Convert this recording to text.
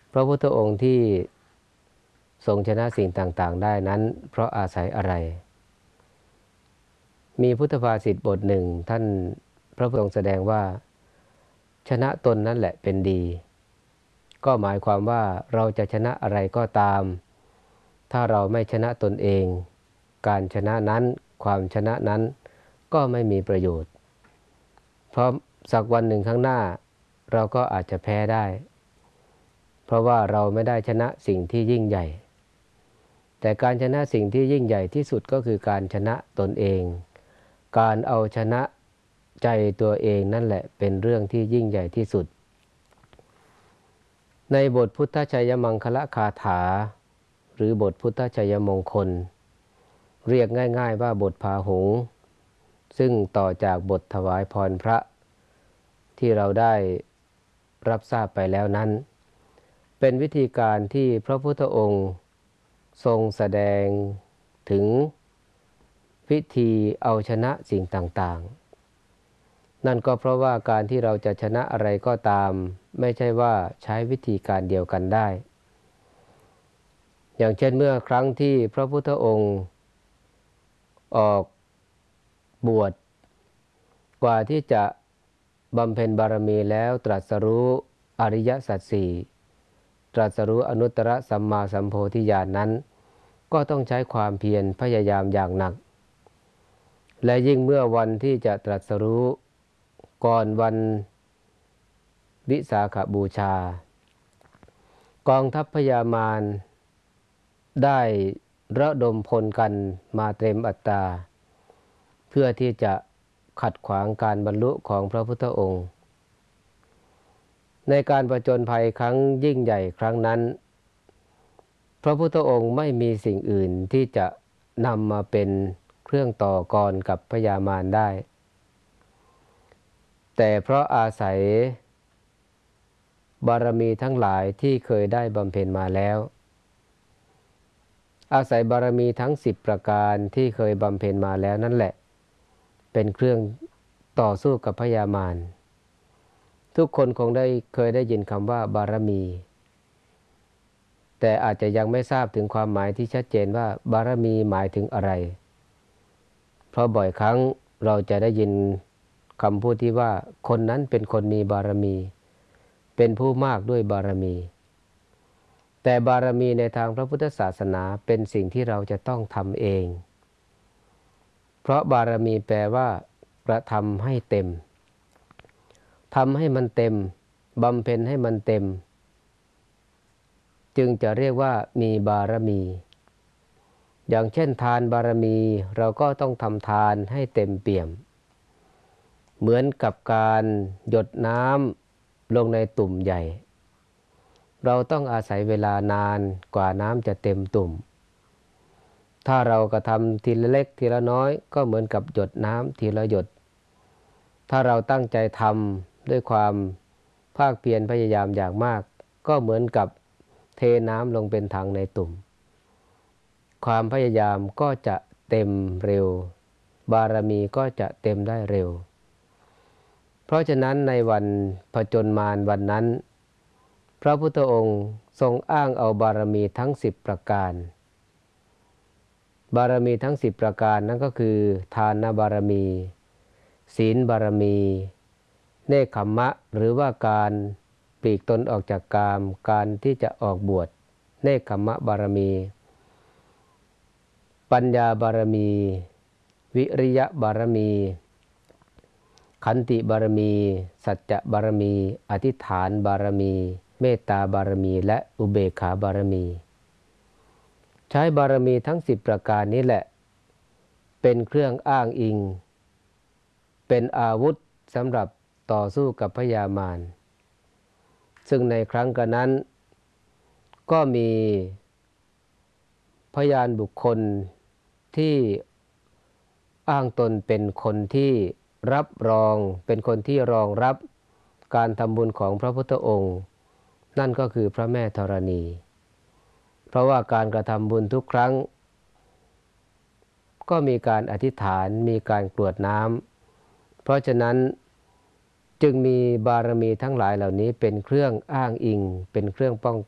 พระพุทธองค์ที่ทรงชนะสิ่งต่างๆได้นั้นเพราะอาศัยอะไรมีพุทธภาษิตบทหนึ่งท่านพระพุทธองค์แสดงว่าชนะตนนั่นแหละเป็นดีก็หมายความว่าเราจะชนะอะไรก็ตามถ้าเราไม่ชนะตนเองการชนะนั้นความชนะนั้นก็ไม่มีประโยชน์เพราะสักวันหนึ่งข้างหน้าเราก็อาจจะแพ้ได้เพราะว่าเราไม่ได้ชนะสิ่งที่ยิ่งใหญ่แต่การชนะสิ่งที่ยิ่งใหญ่ที่สุดก็คือการชนะตนเองการเอาชนะใจตัวเองนั่นแหละเป็นเรื่องที่ยิ่งใหญ่ที่สุดในบทพุทธชัยมังคลคาถาหรือบทพุทธชัยมงคลเรียกง่ายๆว่าบทพาหุงส์ซึ่งต่อจากบทถวายพรพระที่เราได้รับทราบไปแล้วนั้นเป็นวิธีการที่พระพุทธองค์ทรงแสดงถึงวิธีเอาชนะสิ่งต่างๆนั่นก็เพราะว่าการที่เราจะชนะอะไรก็ตามไม่ใช่ว่าใช้วิธีการเดียวกันได้อย่างเช่นเมื่อครั้งที่พระพุทธองค์ออกบวชกว่าที่จะบำเพ็ญบารมีแล้วตรัสรู้อริยสัจสี่ตรัสรู้อนุตตรสัมมาสัมโพธิญาณนั้นก็ต้องใช้ความเพียรพยายามอย่างหนักและยิ่งเมื่อวันที่จะตรัสรู้ก่อนวันวิสาขบูชากองทัพพญามารได้ระดมพลกันมาเต็มอัตราเพื่อที่จะขัดขวางการบรรลุของพระพุทธองค์ในการผจญภัยครั้งยิ่งใหญ่ครั้งนั้นพระพุทธองค์ไม่มีสิ่งอื่นที่จะนำมาเป็นเครื่องต่อกรกับพญามารได้แต่เพราะอาศัยบารมีทั้งหลายที่เคยได้บำเพ็ญมาแล้วอาศัยบารมีทั้ง10ประการที่เคยบำเพ็ญมาแล้วนั่นแหละเป็นเครื่องต่อสู้กับพญามารทุกคนคงเคยได้ยินคำว่าบารมีแต่อาจจะยังไม่ทราบถึงความหมายที่ชัดเจนว่าบารมีหมายถึงอะไรเพราะบ่อยครั้งเราจะได้ยินคำพูดที่ว่าคนนั้นเป็นคนมีบารมีเป็นผู้มากด้วยบารมีแต่บารมีในทางพระพุทธศาสนาเป็นสิ่งที่เราจะต้องทำเองเพราะบารมีแปลว่ากระทำให้เต็มทำให้มันเต็มบำเพ็ญให้มันเต็มจึงจะเรียกว่ามีบารมีอย่างเช่นทานบารมีเราก็ต้องทำทานให้เต็มเปี่ยมเหมือนกับการหยดน้ำลงในตุ่มใหญ่เราต้องอาศัยเวลานานกว่าน้ำจะเต็มตุ่มถ้าเรากระทำทีละเล็กทีละน้อยก็เหมือนกับหยดน้ำทีละหยดถ้าเราตั้งใจทำด้วยความภาคเพียรพยายามอย่างมากก็เหมือนกับเทน้ำลงเป็นถังในตุ่มความพยายามก็จะเต็มเร็วบารมีก็จะเต็มได้เร็วเพราะฉะนั้นในวันผจญมารวันนั้นพระพุทธองค์ทรงอ้างเอาบารมีทั้ง10ประการบารมีทั้ง10ประการนั้นก็คือทานบารมีศีลบารมีเนกขัมมะหรือว่าการปลีกตนออกจากกามการที่จะออกบวชเนกขัมมะบารมีปัญญาบารมีวิริยะบารมีขันติบารมีสัจจะบารมีอธิษฐานบารมีเมตตาบารมีและอุเบกขาบารมีใช้บารมีทั้ง10ประการนี้แหละเป็นเครื่องอ้างอิงเป็นอาวุธสำหรับต่อสู้กับพญามารซึ่งในครั้งกันนั้นก็มีพยานบุคคลที่อ้างตนเป็นคนที่รับรองเป็นคนที่รองรับการทำบุญของพระพุทธองค์นั่นก็คือพระแม่ธรณีเพราะว่าการกระทำบุญทุกครั้งก็มีการอธิษฐานมีการกรวดน้ำเพราะฉะนั้นจึงมีบารมีทั้งหลายเหล่านี้เป็นเครื่องอ้างอิงเป็นเครื่องป้อง